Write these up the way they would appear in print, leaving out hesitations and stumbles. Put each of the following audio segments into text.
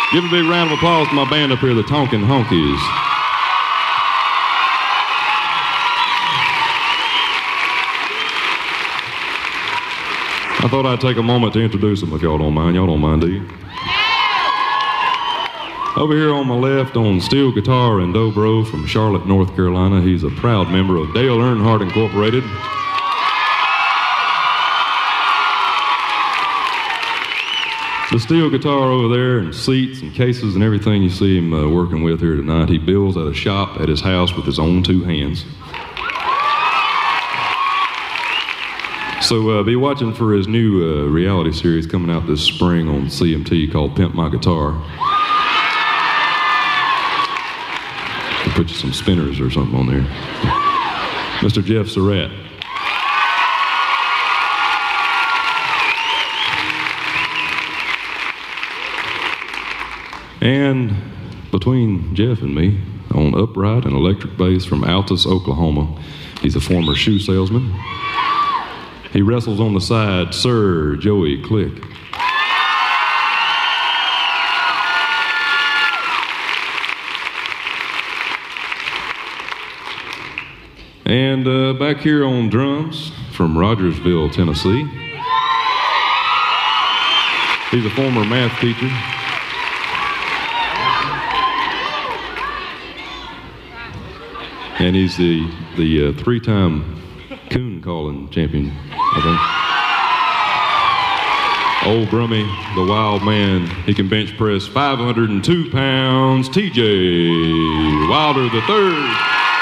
Give a big round of applause to my band up here, the Tonkin Honkies. I thought I'd take a moment to introduce them if y'all don't mind. Y'all don't mind, do you? Over here on my left on steel guitar and dobro from Charlotte, North Carolina, he's a proud member of Dale Earnhardt Incorporated. The steel guitar over there and seats and cases and everything you see him working with here tonight, he builds at a shop at his house with his own two hands. So be watching for his new reality series coming out this spring on CMT called Pimp My Guitar. I'll put you some spinners or something on there. Mr. Jeff Surratt. And between Jeff and me, on upright and electric bass from Altus, Oklahoma, he's a former shoe salesman. He wrestles on the side, Sir Joey Click. And back here on drums from Rogersville, Tennessee, he's a former math teacher. And he's the three-time coon calling champion, I think. Old Brummy, the wild man, he can bench press 502 pounds, TJ Wilder III.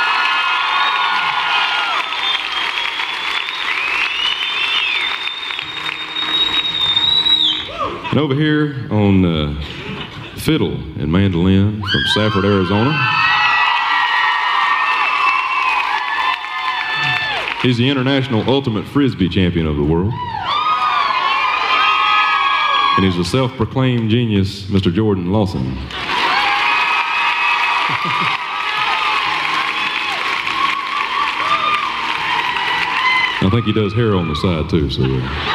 And over here on fiddle and mandolin from Safford, Arizona, he's the international ultimate Frisbee champion of the world. And he's a self-proclaimed genius, Mr. Jordan Lawson. I think he does hair on the side too, so.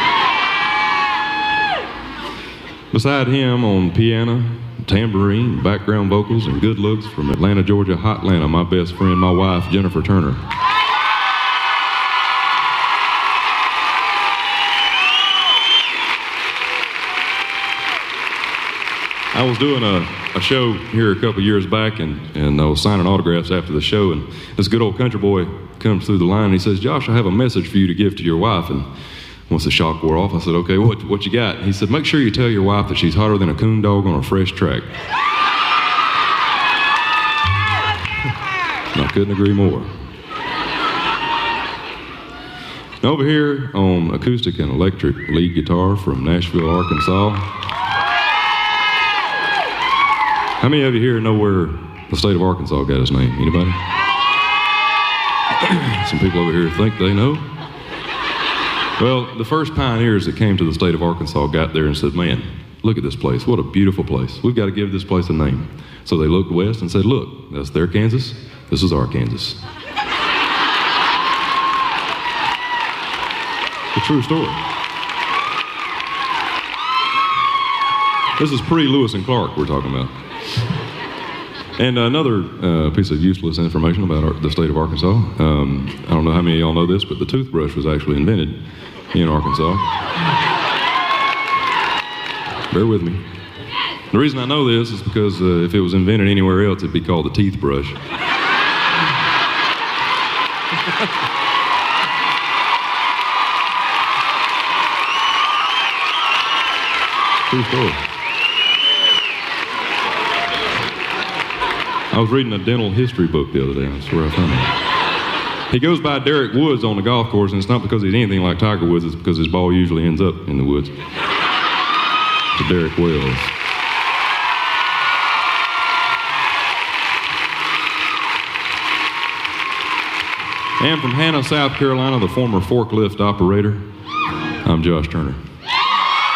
Beside him on piano, tambourine, background vocals, and good looks from Atlanta, Georgia, Hotlanta, my best friend, my wife, Jennifer Turner. I was doing a show here a couple years back, and I was signing autographs after the show, and this good old country boy comes through the line, and he says, "Josh, I have a message for you to give to your wife." And once the shock wore off, I said, "Okay, what you got?" And he said, "Make sure you tell your wife that she's hotter than a coon dog on a fresh track." And I couldn't agree more. And over here on acoustic and electric lead guitar from Nashville, Arkansas. How many of you here know where the state of Arkansas got its name? Anybody? Some people over here think they know. Well, the first pioneers that came to the state of Arkansas got there and said, "Man, look at this place. What a beautiful place. We've got to give this place a name." So they looked west and said, "Look, that's their Kansas. This is our Kansas." It's a true story. This is pre-Lewis and Clark we're talking about. And another piece of useless information about the state of Arkansas. I don't know how many of y'all know this, but the toothbrush was actually invented in Arkansas. Bear with me. The reason I know this is because if it was invented anywhere else, it'd be called the teeth brush. True story. I was reading a dental history book the other day. That's where I found it. He goes by Derek Woods on the golf course, and it's not because he's anything like Tiger Woods. It's because his ball usually ends up in the woods. To Derek Wells. And from Hannah, South Carolina, the former forklift operator, I'm Josh Turner.